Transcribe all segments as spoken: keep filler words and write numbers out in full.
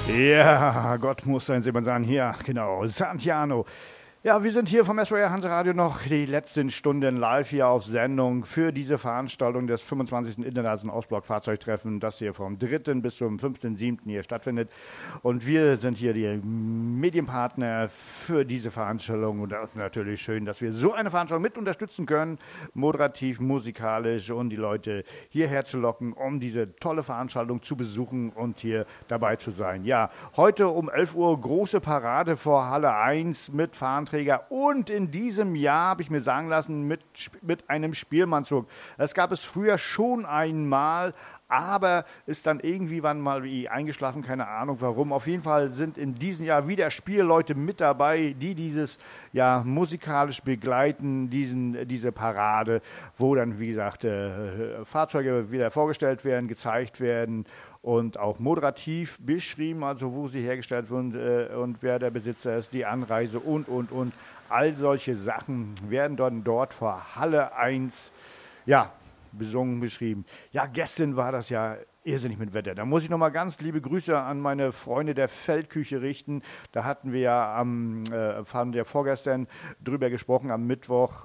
Ja, Gott muss sein Sebastian hier, genau, Santiano. Ja, wir sind hier vom S W R Hanseradio noch die letzten Stunden live hier auf Sendung für diese Veranstaltung des fünfundzwanzigsten Internationalen Ostblock-Fahrzeugtreffen, das hier vom dritten bis zum fünften siebten hier stattfindet. Und wir sind hier die Medienpartner für diese Veranstaltung. Und das ist natürlich schön, dass wir so eine Veranstaltung mit unterstützen können, moderativ, musikalisch und die Leute hierher zu locken, um diese tolle Veranstaltung zu besuchen und hier dabei zu sein. Ja, heute um elf Uhr große Parade vor Halle eins mit Fahnenträger. Und in diesem Jahr, habe ich mir sagen lassen, mit, mit einem Spielmannzug. Das gab es früher schon einmal, aber ist dann irgendwie wann mal wie eingeschlafen, keine Ahnung warum. Auf jeden Fall sind in diesem Jahr wieder Spielleute mit dabei, die dieses ja musikalisch begleiten, diesen, diese Parade, wo dann, wie gesagt, äh, Fahrzeuge wieder vorgestellt werden, gezeigt werden und auch moderativ beschrieben, also wo sie hergestellt wurden äh, und wer der Besitzer ist, die Anreise und, und, und. All solche Sachen werden dann dort vor Halle eins, ja, besungen, beschrieben. Ja, gestern war das ja irrsinnig mit Wetter. Da muss ich nochmal ganz liebe Grüße an meine Freunde der Feldküche richten. Da hatten wir ja am, äh, haben wir vorgestern drüber gesprochen, am Mittwoch,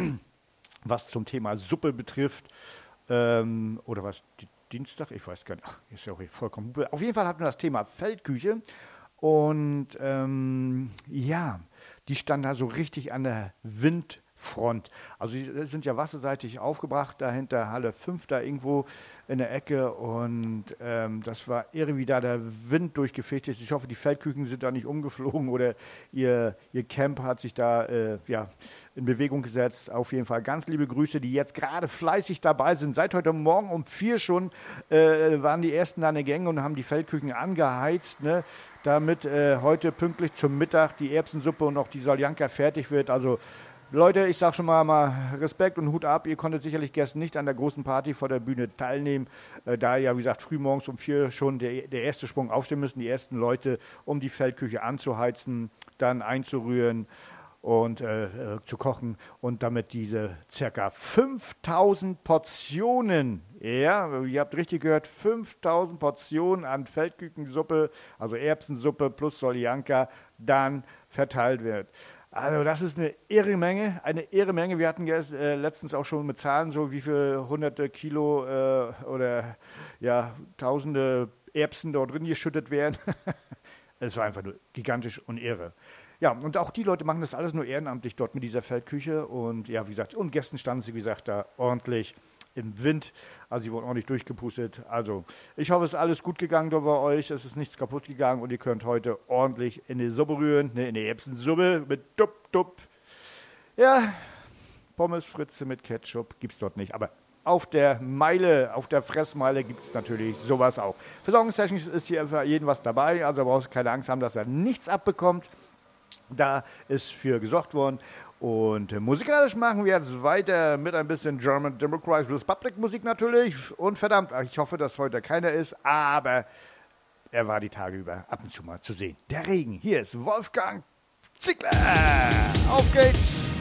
was zum Thema Suppe betrifft, ähm, oder was, die, Dienstag, ich weiß gar nicht, ach, ist ja auch vollkommen. Auf jeden Fall hatten wir das Thema Feldküche und ähm, ja, die stand da so richtig an der Windfront. Also die sind ja wasserseitig aufgebracht, da hinter Halle fünf, da irgendwo in der Ecke und ähm, das war irre, wie da der Wind durchgefegt ist. Ich hoffe, die Feldküchen sind da nicht umgeflogen oder ihr, ihr Camp hat sich da äh, ja, in Bewegung gesetzt. Auf jeden Fall ganz liebe Grüße, die jetzt gerade fleißig dabei sind. Seit heute Morgen um vier schon äh, waren die ersten da in der Gänge und haben die Feldküchen angeheizt, ne, damit äh, heute pünktlich zum Mittag die Erbsensuppe und auch die Soljanka fertig wird. Also Leute, ich sage schon mal, mal Respekt und Hut ab. Ihr konntet sicherlich gestern nicht an der großen Party vor der Bühne teilnehmen, äh, da ja, wie gesagt, frühmorgens um vier schon der, der erste Sprung aufstehen müssen, die ersten Leute, um die Feldküche anzuheizen, dann einzurühren und äh, äh, zu kochen und damit diese circa fünftausend Portionen, ja, ihr habt richtig gehört, fünftausend Portionen an Feldküchensuppe, also Erbsensuppe plus Soljanka, dann verteilt wird. Also das ist eine irre Menge, eine irre Menge. Wir hatten jetzt äh, letztens auch schon mit Zahlen so, wie viele hunderte Kilo äh, oder ja, tausende Erbsen dort drin geschüttet werden. Es war einfach nur gigantisch und irre. Ja, und auch die Leute machen das alles nur ehrenamtlich dort mit dieser Feldküche. Und ja, wie gesagt, und gestern standen sie, wie gesagt, da ordentlich im Wind. Also sie wurden ordentlich durchgepustet. Also ich hoffe, es ist alles gut gegangen da bei euch. Es ist nichts kaputt gegangen und ihr könnt heute ordentlich in die Suppe rühren. Ne, in die Erbsensuppe mit Dupp, Dupp. Ja, Pommes, Fritze mit Ketchup gibt's dort nicht. Aber auf der Meile, auf der Fressmeile gibt es natürlich sowas auch. Versorgungstechnisch ist hier für jeden was dabei. Also brauchst du keine Angst haben, dass er nichts abbekommt. Da ist für gesorgt worden. Und äh, musikalisch machen wir jetzt weiter mit ein bisschen German Democratic Republic Musik natürlich. Und verdammt, ich hoffe, dass heute keiner ist, aber er war die Tage über ab und zu mal zu sehen. Der Regen, hier ist Wolfgang Ziegler. Auf geht's!